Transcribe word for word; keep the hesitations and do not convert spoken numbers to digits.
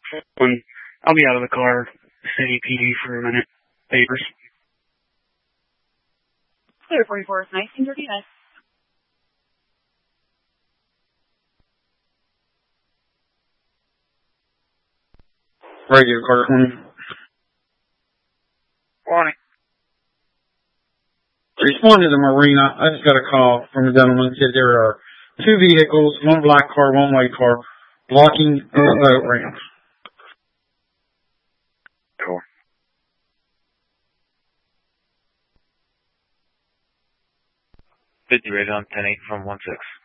And I'll be out of the car, city P D for a minute. Papers. Clear forty-four is nice and dirty, nice. Radio car twenty. twenty. Respond to the marina. I just got a call from a gentleman who said there are two vehicles, one black car, one white car, blocking the boat ramp. Cool. fifty radon, ten eight from one six.